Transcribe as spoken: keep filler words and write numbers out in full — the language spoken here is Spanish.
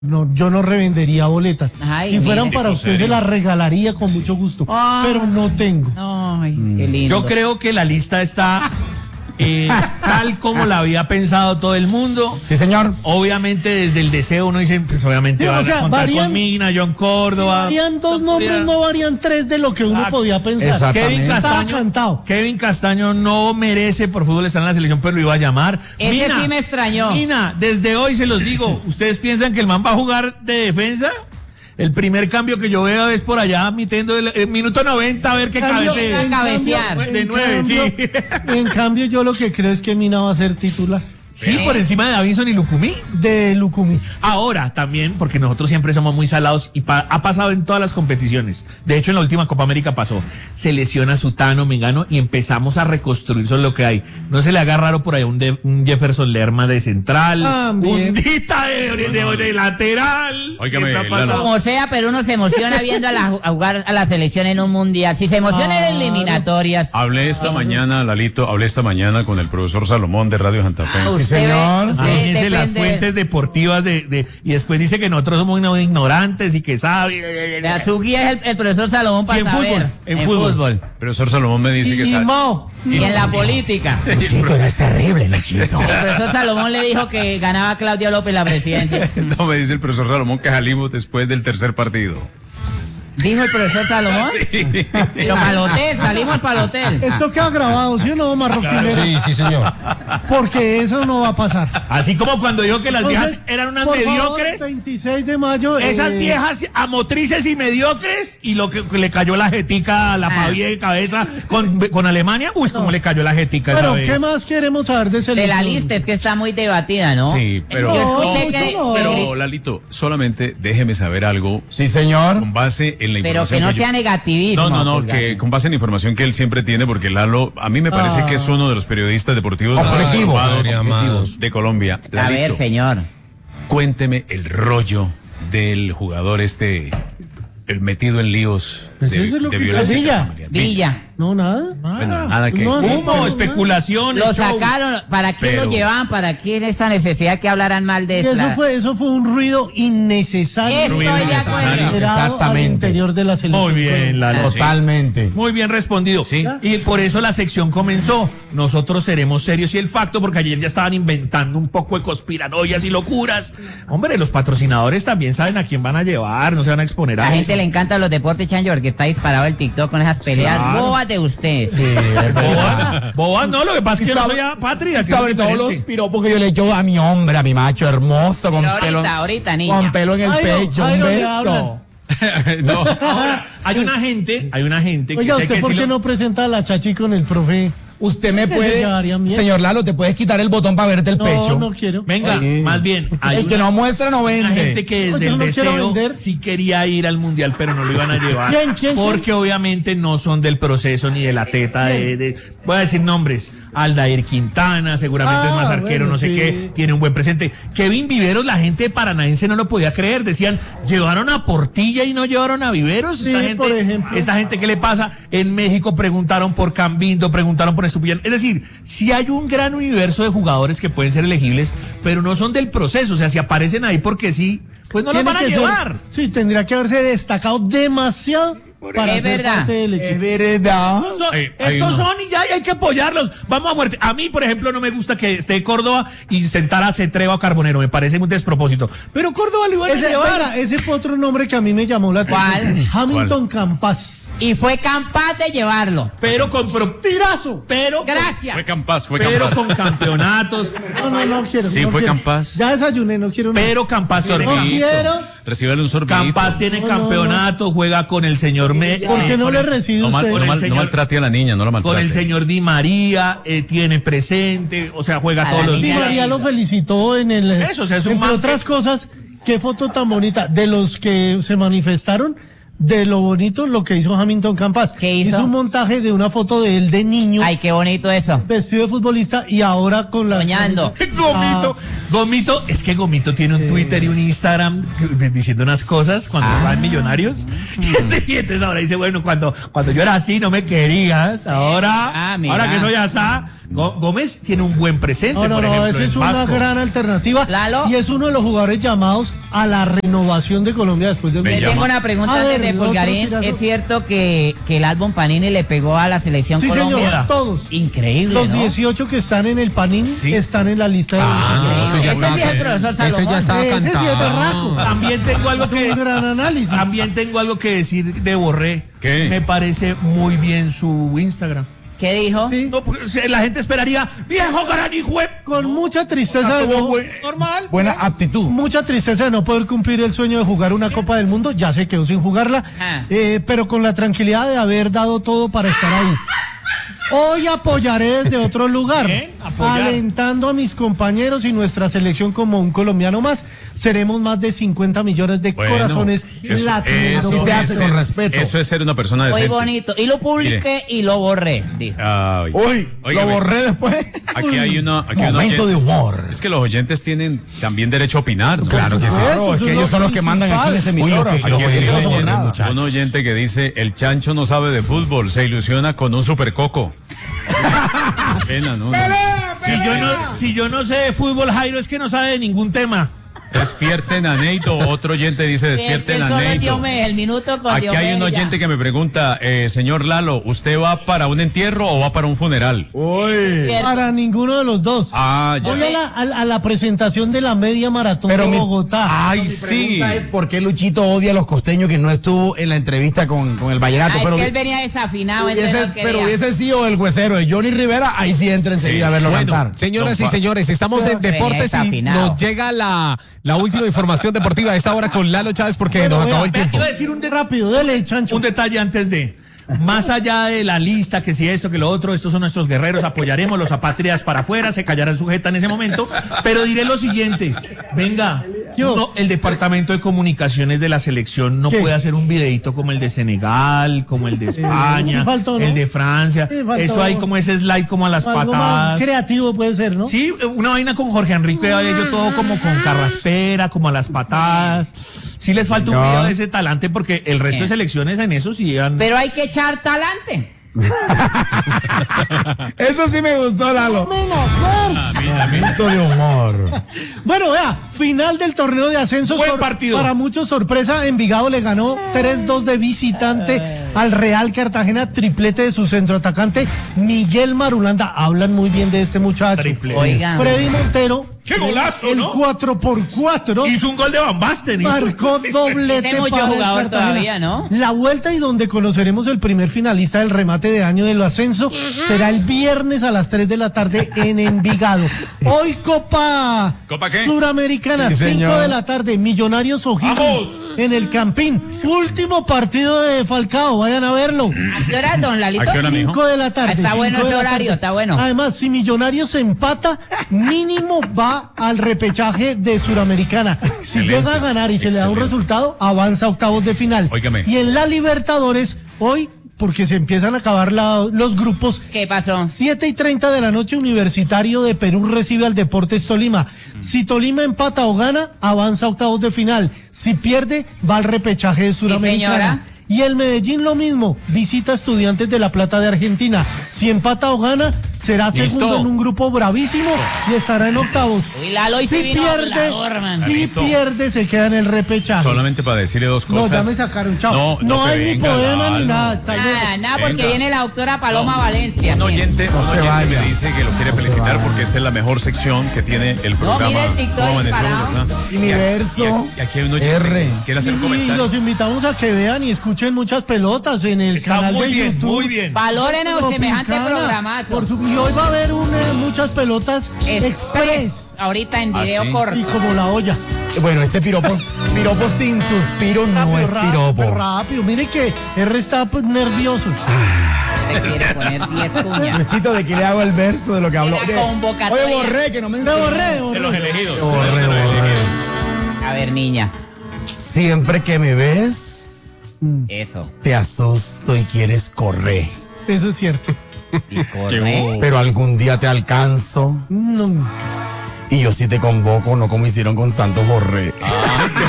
No, yo no revendería boletas. Ay, si fueran mire, para usted, se las regalaría con mucho gusto. Ay. Pero no tengo. Ay, qué lindo. Yo creo que la lista está eh, tal como la había pensado todo el mundo. Sí, señor. Obviamente desde el deseo uno dice, pues obviamente Sí, van o sea, a contar varían- con Mina, John Córdoba. Varían dos nombres, no varían tres de lo que uno Exacto. podía pensar. Exactamente. Kevin Estaba Castaño, cantado. Kevin Castaño no merece por fútbol estar en la selección, pero lo iba a llamar. Ese sí me extrañó. Mina, desde hoy se los digo, ¿ustedes piensan que el man va a jugar de defensa? El primer cambio que yo veo es por allá, metiendo el, el minuto noventa, a ver qué Cambio- cabecea. en cabecear. De en nueve, sí. cambio- En cambio, yo lo que creo es que Mina va a ser titular Sí, por encima de Davinson y Lucumí. de Lucumí. Ahora también, porque nosotros siempre somos muy salados y pa- ha pasado en todas las competiciones. De hecho, en la última Copa América pasó. Se lesiona Sutano, Mengano y empezamos a reconstruir sobre lo que hay. No se le haga raro por ahí un, de- un Jefferson Lerma de central, También. un Dita de, de- de- de lateral. Óigame, Siempre ha pasado. Lalo. Como sea, pero uno se emociona viendo a, la, a jugar a la selección en un mundial. Si se emociona en Claro. eliminatorias. Hablé esta mañana, Lalito, hablé esta mañana con el profesor Salomón de Radio Santa Fe. Ah, usted señor. ve- usted Imagínese las depende- fuentes deportivas de, de- y después dice que nosotros somos unos ignorantes y que sabe. o sea, su guía es el, el profesor Salomón para Sí, en saber. fútbol, en fútbol. El profesor Salomón me dice Y, que y sabe. Mao. Y en la política. Chico, es terrible, no, chico. El profesor Salomón le dijo que ganaba Claudia López la presidencia. No, me dice el profesor Salomón que salimos después del tercer partido. Dijo el profesor Salomón. Pero para el hotel, salimos para el hotel. Esto queda grabado, ¿sí o no, Marroquinero? Sí, sí, señor. Porque eso no va a pasar. Así como cuando dijo que las Entonces, viejas eran unas por favor, mediocres. veintiséis de mayo. Esas eh, viejas amotrices y mediocres y lo que, que le cayó la jetica a la Ah. Pavie de cabeza con, con Alemania, uy, cómo le cayó la jetica esa Pero, vez. ¿qué más queremos saber de De selección? la lista, es que está muy debatida, ¿no? Sí, pero- Yo No, escuché que. no, que- Pero, Lalito, solamente déjeme saber algo Sí, señor. con base en la pero información que no yo- sea negativismo. No, no, no, Pulgar. que con base en la información que él siempre tiene, porque Lalo, a mí me parece Ah. que es uno de los periodistas deportivos más Objetivo, informados padre amado. de Colombia. A ver, Lalito, señor. cuénteme el rollo del jugador este, el metido en líos Pues de, eso es lo de que- violencia Villa. intrafamiliar. Villa. No, nada. Bueno, nada que... No, no. Humo, especulación. Lo el show. sacaron. ¿Para qué Pero- lo llevaban? ¿Para qué esa necesidad que hablaran mal de Y eso? eso fue, eso fue un ruido innecesario. Estoy ruido de innecesario. acuerdo. generado al Exactamente. interior de la selección. Muy bien, Lalo. Totalmente. Muy bien respondido. Sí. Y por eso la sección comenzó. Nosotros seremos serios y el facto, porque ayer ya estaban inventando un poco de conspiranoias y locuras. Hombre, los patrocinadores también saben a quién van a llevar, no se van a exponer a A la eso. gente le encanta los deportes, Chancho, porque está disparado el TikTok con esas peleas Claro. bobas de usted. Sí, es verdad. Boba, boba, no, lo que pasa es que yo no soy a patria. que Sobre es todo diferente. los piropos que yo le echo a mi hombre, a mi macho hermoso, con Pero pelo, ahorita, ahorita, niña. con pelo en el Jairo, pecho, un Jairo, le beso. No, Ahora, hay una gente, hay una gente Oiga, que sé ¿usted que por sí qué lo- no presenta a la Chachi con el profe? Usted me Ese puede, llevaría miedo. señor Lalo, te puedes quitar el botón para verte el No, pecho. no quiero. Venga, Sí. más bien, hay El que una- no muestra no Una vende. gente que No, desde yo el no quiero deseo vender. sí quería ir al mundial, pero no lo iban a llevar. ¿Quién, quién, Porque quién? obviamente no son del proceso ni de la teta de, de- voy a decir nombres. Aldair Quintana, seguramente Ah, es más arquero, bueno, no sé sí. qué, tiene un buen presente. Kevin Viveros, la gente de Paranaense no lo podía creer. Decían, llevaron a Portilla y no llevaron a Viveros. Sí, esta gente, por ejemplo. esta gente, ¿qué le pasa? En México preguntaron por Cambindo, preguntaron por Estupiñán. Es decir, si hay un gran universo de jugadores que pueden ser elegibles, pero no son del proceso. O sea, si aparecen ahí porque sí, pues no los Tiene van a que ser- llevar. sí, tendría que haberse destacado demasiado para Es ser verdad. parte del Es equipo. verdad. Son- Hay- hay estos uno. son y ya y hay que apoyarlos. Vamos a muerte. A mí, por ejemplo, no me gusta que esté Córdoba y sentar a Cetreva o Carbonero. Me parece un despropósito. Pero Córdoba lo iban a Ese, llevar. venga, ese fue otro nombre que a mí me llamó la ¿Cuál? atención. Hamilton Campas. Y fue capaz de llevarlo. Pero con pro- ¡Tirazo! pero Gracias. fue Campas, fue pero Campas. con campeonatos. No, no, no quiero. Sí, no fue quiero. Campas. Ya desayuné, no quiero nada. Pero Campas tiene, No quiero. Recíbale un sorbito. Campas tiene No, no, no. campeonato, juega con el señor Me, ¿Por qué eh, no con le el- recibe No, mal- usted? no el mal- no señor- maltrate a la niña, no la maltrate. con el señor Di María, eh, tiene presente, o sea, juega A todos la los Di niña días. María lo felicitó en el. Eso, o sea, es un entre man otras que- cosas, qué foto tan bonita. De los que se manifestaron, de lo bonito lo que hizo Hamilton Campas. ¿Qué hizo? un montaje de una foto de él de niño, Ay, qué bonito eso. vestido de futbolista y ahora con la. Soñando. ¡Qué gomito! Ah, Gomito, es que Gomito tiene un Twitter y un Instagram diciendo unas cosas cuando Ah. estaban millonarios. Y entonces, y entonces ahora dice, bueno, cuando, cuando yo era así no me querías, ahora, Ah, mira. ahora que soy asá. Gó- Gómez tiene un buen presente, No, no, por no, ejemplo, esa en es una Vasco. gran alternativa. Lalo. Y es uno de los jugadores llamados a la renovación de Colombia después de Me Le llama. tengo una pregunta A antes ver, de otro Pulgarín. tirazo. ¿Es cierto que, que el álbum Panini le pegó a la selección Sí, Colombia? señor, todos. Increíble, Los ¿no? dieciocho que están en el Panini Sí. están en la lista de Ah, votación. ese sí es el profesor Eso Salomón. ya estaba Ese sí es cantado. berraco. También tengo algo que Un gran análisis. También tengo algo que decir de Borré. ¿Qué? Me parece muy bien su Instagram. ¿Qué dijo? Sí. No, pues, la gente esperaría, viejo garanijue. Con mucha tristeza de no, Normal. Buena aptitud. mucha tristeza de no poder cumplir el sueño de jugar una Copa del Mundo, ya se quedó sin jugarla, Ah. eh, pero con la tranquilidad de haber dado todo para estar ahí. Hoy apoyaré desde otro lugar, Bien, apoyar. alentando a mis compañeros y nuestra selección como un colombiano más. Seremos más de cincuenta millones de Bueno, corazones eso- latinos. eso se es hace ser- con respeto. Eso es ser una persona Muy decente. bonito. Y lo publiqué y lo borré, dijo. Ay. Uy, Óigame, lo borré después. Aquí hay una. Aquí hay un Momento de oyente- humor. Es que los oyentes tienen también derecho a opinar, ¿no? Claro que sí. Claro, es que ellos son los que mandan aquí en esa Uy, lo emisora. que- Aquí lo que nosotros dijo no somos ayer, nada. muchacho. Un oyente que dice, el chancho no sabe de fútbol, se ilusiona con un supercoco. Qué pena, ¿no? Si yo no, si yo no sé de fútbol, Jairo, es que no sabe de ningún tema. Despierten a Neito. Otro oyente dice, Es que despierten a solo es Neito. Diomedes, el minuto con Aquí hay Diomedes un ya. oyente que me pregunta, eh, señor Lalo, ¿usted va para un entierro o va para un funeral? Cierto. Para ninguno de los dos. Ah, ya. Voy a la, a la- a la presentación de la media maratón Pero de mi- Bogotá. Ay, Mi sí. pregunta es por qué Luchito odia a los costeños que no estuvo en la entrevista con, con el Vallenato. Ah, es pero que él venía desafinado, entonces hubiese, no quería. pero hubiese sido el huesero de Johnny Rivera, ahí sí entra enseguida a verlo Bueno, cantar. señoras Don y Fa- señores, estamos en Venía deportes y desafinado. nos llega la, la última información deportiva a esta hora con Lalo Chávez porque Bueno, nos vea, acabó el vea, tiempo. Iba a decir un, de- Rápido, dele, Chancho. un detalle antes de. Más allá de la lista, que si esto, que lo otro, estos son nuestros guerreros, apoyaremos los apátridas para afuera, se callarán sujeta en ese momento, pero diré lo siguiente, venga, Yo. no, el departamento de comunicaciones de la selección no ¿Qué? puede hacer un videito como el de Senegal, como el de España, sí faltó, ¿no? el de Francia, Sí faltó. eso hay como ese slide como a las Algo más patadas. creativo puede ser, ¿no? Sí, una vaina con Jorge Enrique, ellos todo como con carraspera, como a las patadas. Sí les falta un Señor. video de ese talante porque el resto de selecciones en eso sí han... Pero hay que echar talante. Eso sí me gustó, Lalo. Momento de humor. Bueno, vea, final del torneo de ascenso. Buen partido. Para muchos, sorpresa, Envigado le ganó tres dos de visitante al Real Cartagena, triplete de su centroatacante Miguel Marulanda. Hablan muy bien de este muchacho. Triplete. Oigan. Freddy Montero. ¡Qué golazo, el ¿no? cuatro por cuatro. Hizo un gol de Van Basten. hizo- Marcó doblete Tiene mucho para el jugador Cartagena. todavía, ¿no? La vuelta y donde conoceremos el primer finalista del remate de año del ascenso será el viernes a las tres de la tarde en Envigado. Hoy Copa, ¿Copa qué? Suramericana, Sí, cinco señor. de la tarde, Millonarios O'Higgins ¡Vamos! en el Campín. Último partido de Falcao, vayan a verlo. ¿A qué hora, don Lalito? ¿A qué hora, mijo? cinco de la tarde. Ah, está cinco bueno de ese la horario, tarde. está bueno. Además, si Millonarios empata, mínimo va al repechaje de Suramericana. Si Excelente, llega a ganar y se le da un excelente. resultado, avanza a octavos de final. Óigame. Y en la Libertadores, hoy, porque se empiezan a acabar la- los grupos, ¿Qué pasó? siete y treinta de la noche, Universitario de Perú recibe al Deportes Tolima. Si Tolima empata o gana, avanza a octavos de final. Si pierde, va al repechaje de Suramericana. señora. Y el Medellín lo mismo, visita a Estudiantes de La Plata de Argentina. Si empata o gana, será segundo Listo. en un grupo bravísimo y estará en octavos. Uy, Lalo, y Si si vino pierde, hablador, man. si Lalito. pierde, se queda en el repechaje. Solamente para decirle dos No, cosas. ya me sacaron, chao. No, No, no, que hay ni venga, poema ni Lalo. nada. está Nada, bien. nada, porque Venga. viene la doctora Paloma Valencia. Un oyente, un se oyente vaya. me dice que lo quiere felicitar porque esta es la mejor sección que tiene el programa. mire el TikTok ¿Cómo amaneció disparado. Bogotá? Universo. Y aquí, y aquí hay un oyente R. que quiere hacer un Y comentario. los invitamos a que vean y escuchen muchas pelotas en el Está canal muy de bien, YouTube. muy bien. Valoren a semejante Tropicana. programazo. Por su- y hoy va a haber un, eh, muchas pelotas express. Express. Ahorita en ¿Ah, video sí? corto. Y como la olla. Bueno, este piropo, piropo sin suspiro no Rápido, es rápido, piropo. rápido. Mire que R está pues, nervioso. Te quiere poner diez cuñas. Luchito, ¿de qué le hago el verso de lo que habló? De la convocatoria. Oye, borré, que no me Te borré, De borré. los elegidos. Te borré, borré. A ver, niña. Siempre que me ves, Eso. te asusto y quieres correr. Eso es cierto. Y corre. Pero algún día te alcanzo No. Y yo sí te convoco, no como hicieron con Santos Borré.